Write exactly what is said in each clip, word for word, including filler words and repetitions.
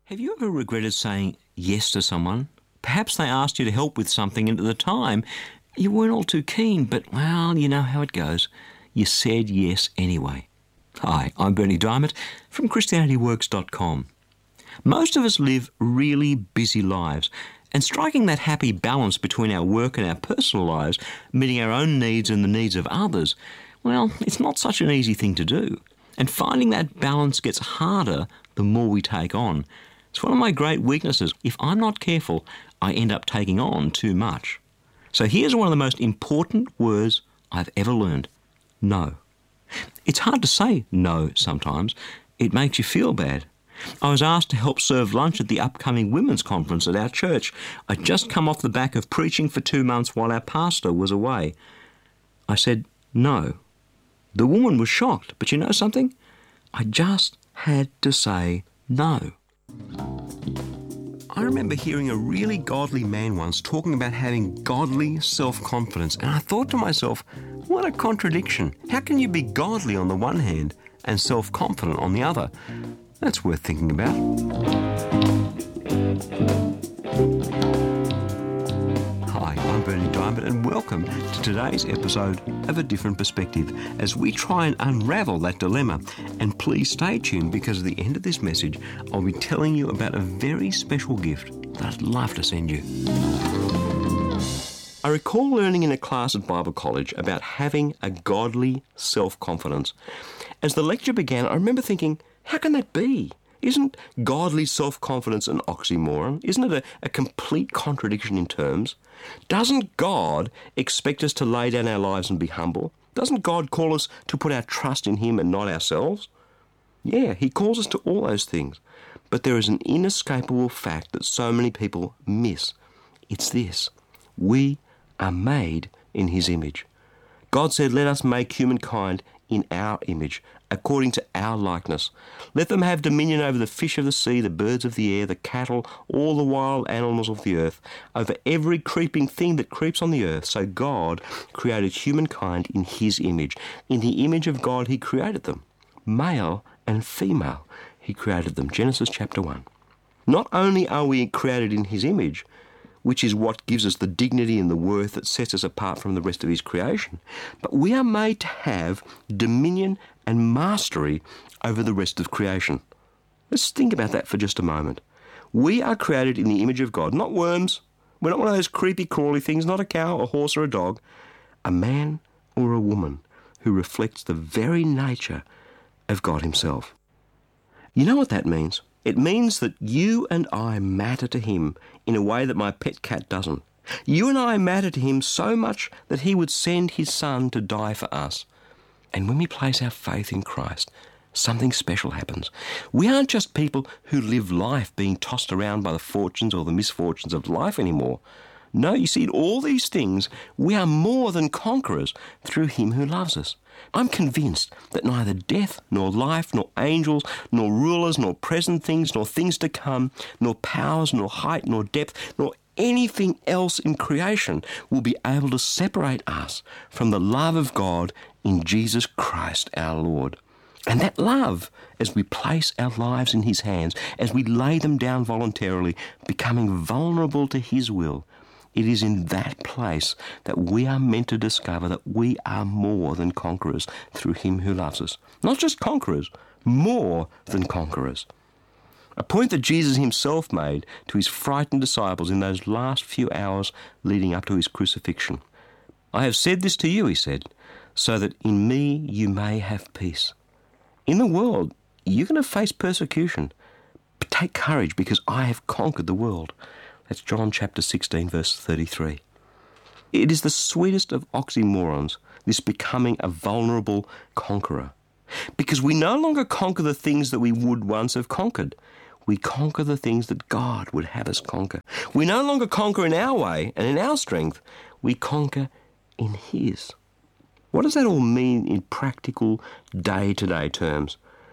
Have you ever regretted saying yes to someone? Perhaps they asked you to help with something and at the time you weren't all too keen, but, well, you know how it goes. You said yes anyway. Hi, I'm Bernie Diamond from Christianity Works dot com. Most of us live really busy lives, and striking that happy balance between our work and our personal lives, meeting our own needs and the needs of others, well, it's not such an easy thing to do. And finding that balance gets harder the more we take on. It's one of my great weaknesses. If I'm not careful, I end up taking on too much. So here's one of the most important words I've ever learned. No. It's hard to say no sometimes. It makes you feel bad. I was asked to help serve lunch at the upcoming women's conference at our church. I'd just come off the back of preaching for two months while our pastor was away. I said no. The woman was shocked, but you know something? I just had to say no. I remember hearing a really godly man once talking about having godly self-confidence, and I thought to myself, what a contradiction. How can you be godly on the one hand and self-confident on the other? That's worth thinking about. Hi, I'm Bernie Diamond, and welcome to today's episode of A Different Perspective as we try and unravel that dilemma. And please stay tuned, because at the end of this message I'll be telling you about a very special gift that I'd love to send you. I recall learning in a class at Bible College about having a godly self-confidence. As the lecture began, I remember thinking, how can that be? Isn't godly self-confidence an oxymoron? Isn't it a, a complete contradiction in terms? Doesn't God expect us to lay down our lives and be humble? Doesn't God call us to put our trust in Him and not ourselves? Yeah, He calls us to all those things. But there is an inescapable fact that so many people miss. It's this: we are made in His image. God said, let us make humankind in our image, according to our likeness. Let them have dominion over the fish of the sea, the birds of the air, the cattle, all the wild animals of the earth, over every creeping thing that creeps on the earth. So God created humankind in His image. In the image of God He created them. Male and female He created them. Genesis chapter one. Not only are we created in His image, which is what gives us the dignity and the worth that sets us apart from the rest of His creation, but we are made to have dominion and mastery over the rest of creation. Let's think about that for just a moment. We are created in the image of God, not worms. We're not one of those creepy, crawly things, not a cow, a horse or a dog. A man or a woman who reflects the very nature of God Himself. You know what that means? It means that you and I matter to Him in a way that my pet cat doesn't. You and I matter to Him so much that He would send His Son to die for us. And when we place our faith in Christ, something special happens. We aren't just people who live life being tossed around by the fortunes or the misfortunes of life anymore. No, you see, in all these things, we are more than conquerors through Him who loves us. I'm convinced that neither death, nor life, nor angels, nor rulers, nor present things, nor things to come, nor powers, nor height, nor depth, nor anything else in creation will be able to separate us from the love of God in Jesus Christ our Lord. And that love, as we place our lives in His hands, as we lay them down voluntarily, becoming vulnerable to His will, it is in that place that we are meant to discover that we are more than conquerors through Him who loves us. Not just conquerors, more than conquerors. A point that Jesus Himself made to His frightened disciples in those last few hours leading up to His crucifixion. I have said this to you, He said, so that in me you may have peace. In the world, you're going to face persecution, but take courage because I have conquered the world. That's John chapter sixteen, verse thirty-three. It is the sweetest of oxymorons, this becoming a vulnerable conqueror. Because we no longer conquer the things that we would once have conquered. We conquer the things that God would have us conquer. We no longer conquer in our way and in our strength. We conquer in His. What does that all mean in practical, day-to-day terms?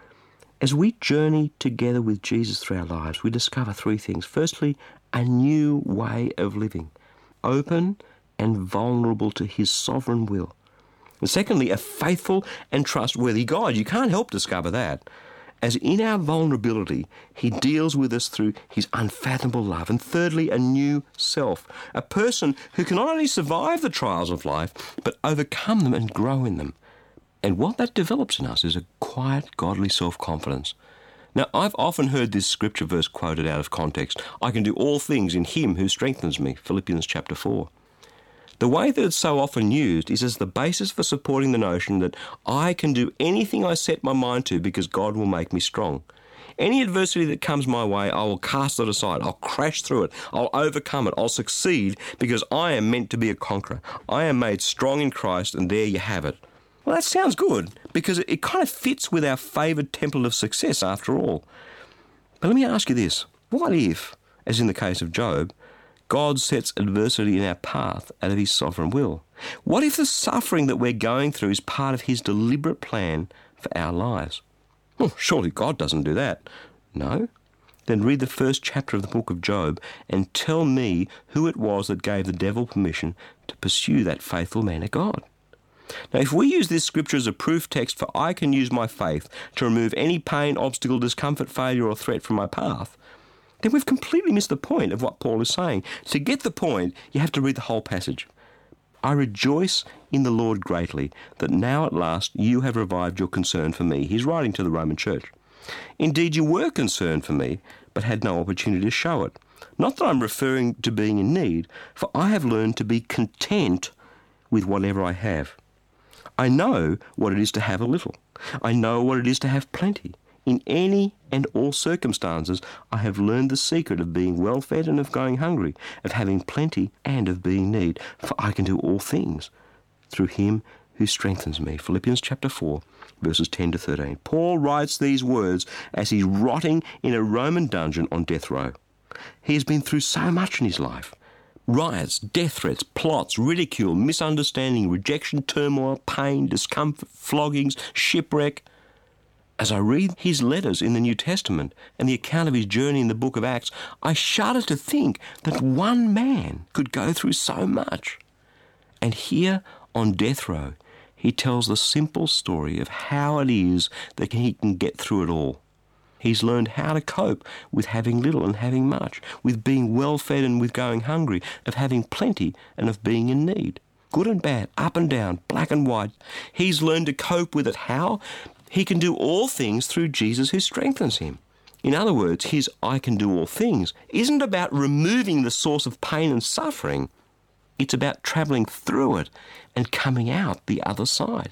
As we journey together with Jesus through our lives, we discover three things. Firstly, a new way of living, open and vulnerable to His sovereign will. And secondly, a faithful and trustworthy God. You can't help discover that. as in our vulnerability, he deals with us through his unfathomable love. And thirdly, a new self, a person who can not only survive the trials of life, but overcome them and grow in them. And what that develops in us is a quiet, godly self-confidence. Now, I've often heard this scripture verse quoted out of context. I can do all things in him who strengthens me, Philippians chapter four. The way that it's so often used is as the basis for supporting the notion that I can do anything I set my mind to because God will make me strong. Any adversity that comes my way, I will cast it aside. I'll crash through it. I'll overcome it. I'll succeed because I am meant to be a conqueror. I am made strong in Christ, and there you have it. Well, that sounds good because it kind of fits with our favoured template of success after all. But let me ask you this. What if, as in the case of Job, God sets adversity in our path out of his sovereign will? What if the suffering that we're going through is part of his deliberate plan for our lives? Well, surely God doesn't do that. No? Then read the first chapter of the book of Job and tell me who it was that gave the devil permission to pursue that faithful man of God. Now, if we use this scripture as a proof text for I can use my faith to remove any pain, obstacle, discomfort, failure or threat from my path, then we've completely missed the point of what Paul is saying. To get the point, you have to read the whole passage. I rejoice in the Lord greatly that now at last you have revived your concern for me. He's writing to the Roman church. Indeed, you were concerned for me, but had no opportunity to show it. Not that I'm referring to being in need, for I have learned to be content with whatever I have. I know what it is to have a little. I know what it is to have plenty. In any and all circumstances, I have learned the secret of being well-fed and of going hungry, of having plenty and of being in need. For I can do all things through him who strengthens me. Philippians chapter four, verses ten to thirteen. Paul writes these words as he's rotting in a Roman dungeon on death row. He has been through so much in his life. Riots, death threats, plots, ridicule, misunderstanding, rejection, turmoil, pain, discomfort, floggings, shipwreck. As I read his letters in the New Testament and the account of his journey in the book of Acts, I shudder to think that one man could go through so much. And here on death row, he tells the simple story of how it is that he can get through it all. He's learned how to cope with having little and having much, with being well-fed and with going hungry, of having plenty and of being in need. Good and bad, up and down, black and white. He's learned to cope with it. How? He can do all things through Jesus who strengthens him. In other words, his I can do all things isn't about removing the source of pain and suffering. It's about travelling through it and coming out the other side.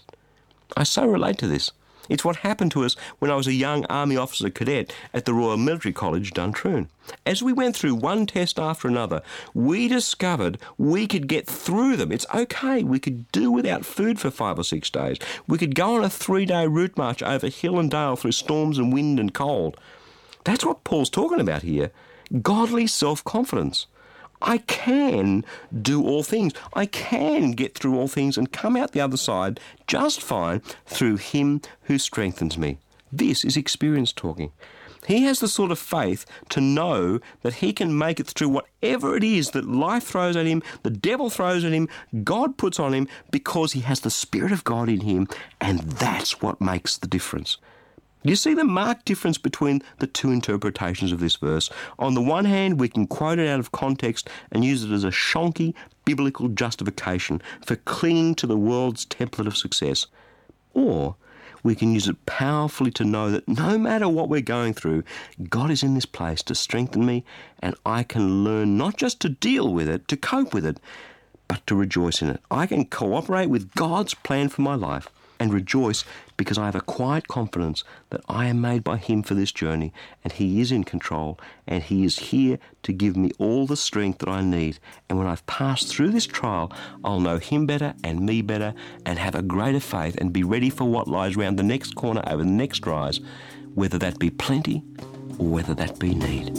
I so relate to this. It's what happened to us when I was a young Army officer cadet at the Royal Military College, Duntroon. As we went through one test after another, we discovered we could get through them. It's okay. We could do without food for five or six days. We could go on a three-day route march over hill and dale through storms and wind and cold. That's what Paul's talking about here. Godly self-confidence. I can do all things. I can get through all things and come out the other side just fine through him who strengthens me. This is experience talking. He has the sort of faith to know that he can make it through whatever it is that life throws at him, the devil throws at him, God puts on him, because he has the Spirit of God in him, and that's what makes the difference. You see the marked difference between the two interpretations of this verse. On the one hand, we can quote it out of context and use it as a shonky biblical justification for clinging to the world's template of success. Or we can use it powerfully to know that no matter what we're going through, God is in this place to strengthen me, and I can learn not just to deal with it, to cope with it, but to rejoice in it. I can cooperate with God's plan for my life and rejoice because I have a quiet confidence that I am made by him for this journey, and he is in control, and he is here to give me all the strength that I need. And when I've passed through this trial, I'll know him better and me better and have a greater faith and be ready for what lies round the next corner over the next rise, whether that be plenty or whether that be need.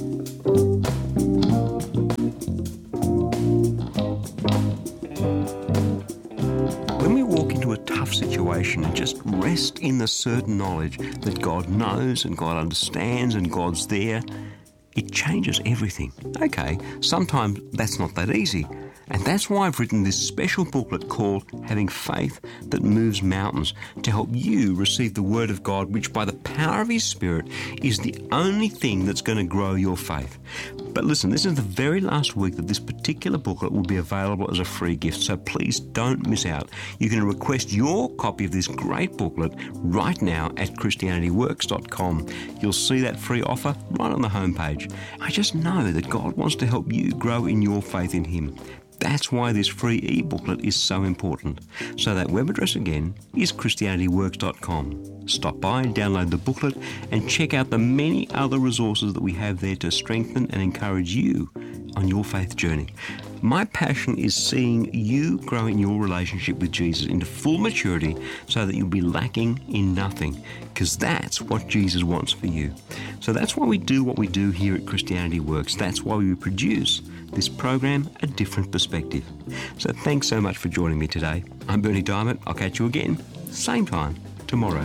When we walk into a tough situation and just rest in the certain knowledge that God knows and God understands and God's there, it changes everything. Okay, sometimes that's not that easy. And that's why I've written this special booklet called Having Faith That Moves Mountains, to help you receive the Word of God, which by the power of His Spirit is the only thing that's going to grow your faith. But listen, this is the very last week that this particular booklet will be available as a free gift, so please don't miss out. You can request your copy of this great booklet right now at Christianity Works dot com. You'll see that free offer right on the homepage. I just know that God wants to help you grow in your faith in Him. That's why this free e-booklet is so important. So that web address again is Christianity Works dot com. Stop by, download the booklet, and check out the many other resources that we have there to strengthen and encourage you on your faith journey. My passion is seeing you grow in your relationship with Jesus into full maturity so that you'll be lacking in nothing, because that's what Jesus wants for you. So that's why we do what we do here at Christianity Works. That's why we produce this program, A Different Perspective. So thanks so much for joining me today. I'm Bernie Diamond. I'll catch you again, same time tomorrow.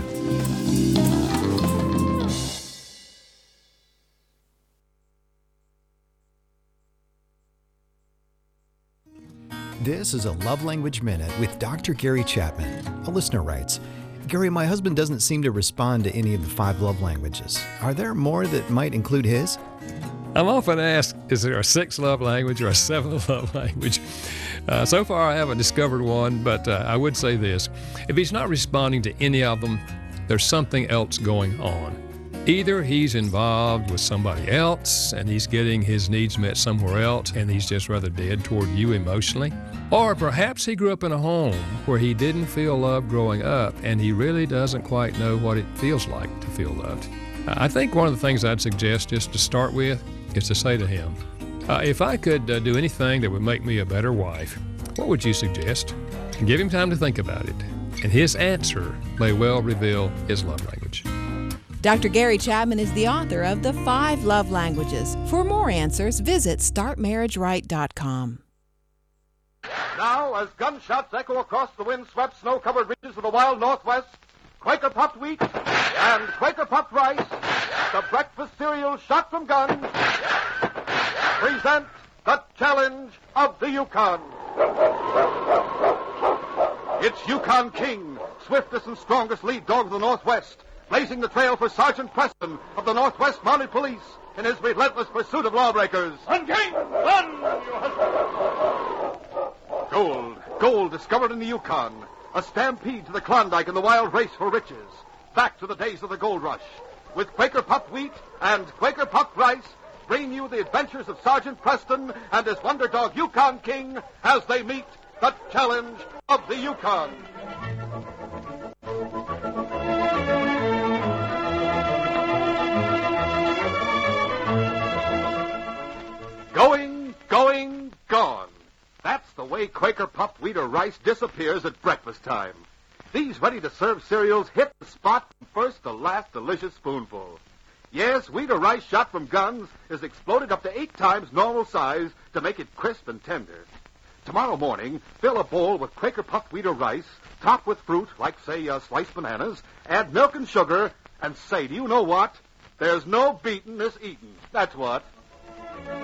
This is a Love Language Minute with Doctor Gary Chapman. A listener writes, Gary, my husband doesn't seem to respond to any of the five love languages. Are there more that might include his? I'm often asked, is there a sixth love language or a seventh love language? Uh, so far, I haven't discovered one, but uh, I would say this. If he's not responding to any of them, there's something else going on. Either he's involved with somebody else and he's getting his needs met somewhere else and he's just rather dead toward you emotionally. Or perhaps he grew up in a home where he didn't feel love growing up and he really doesn't quite know what it feels like to feel loved. I think one of the things I'd suggest just to start with is to say to him, uh, if I could uh, do anything that would make me a better wife, what would you suggest? And give him time to think about it. And his answer may well reveal his love language. Doctor Gary Chapman is the author of The Five Love Languages. For more answers, visit start marriage right dot com. Now, as gunshots echo across the wind-swept, snow-covered reaches of the wild Northwest, Quaker puffed wheat and Quaker puffed rice, the breakfast cereal shot from guns, present the challenge of the Yukon. It's Yukon King, swiftest and strongest lead dog of the Northwest, blazing the trail for Sergeant Preston of the Northwest Mounted Police in his relentless pursuit of lawbreakers. Run, King! Run! Gold. Gold discovered in the Yukon. A stampede to the Klondike in the wild race for riches. Back to the days of the gold rush. With Quaker puffed wheat and Quaker puffed rice, bring you the adventures of Sergeant Preston and his wonder dog Yukon King as they meet the challenge of the Yukon. Going, going, gone. That's the way Quaker puffed wheat or rice disappears at breakfast time. These ready-to-serve cereals hit the spot from first to last delicious spoonful. Yes, wheat or rice shot from guns is exploded up to eight times normal size to make it crisp and tender. Tomorrow morning, fill a bowl with Quaker puffed wheat or rice, top with fruit, like, say, uh, sliced bananas, add milk and sugar, and say, do you know what? There's no beating this eating. That's what.